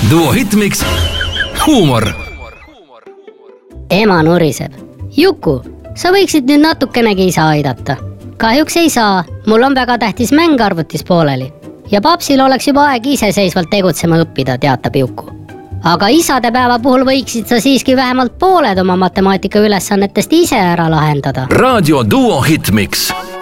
Duo Hitmix huumor. Ema nuriseb. Juku, sa võiksid nüüd natukenegi isa aidata. Kahjuks ei saa, mul on väga tähtis mäng arvutis pooleli. Ja papsil oleks juba aeg iseseisvalt tegutsema õppida, teatab Juku. Aga isade päeva puhul võiksid sa siiski vähemalt pooled oma matemaatika ülesannetest ise ära lahendada. Raadio Duo Hitmix.